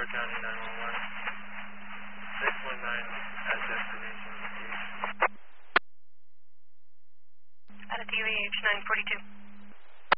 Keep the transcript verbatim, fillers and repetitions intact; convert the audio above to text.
County nine one one. six one nine at destination. At D V H nine forty-two.